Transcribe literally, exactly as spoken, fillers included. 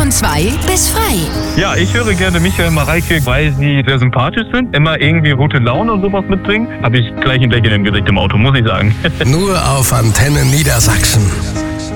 von zwei bis frei. Ja, ich höre gerne Michael Mareike, weil sie sehr sympathisch sind, immer irgendwie gute Laune und sowas mitbringen. Habe ich gleich ein Lächeln im Gesicht im Auto, muss ich sagen. Nur auf Antenne Niedersachsen.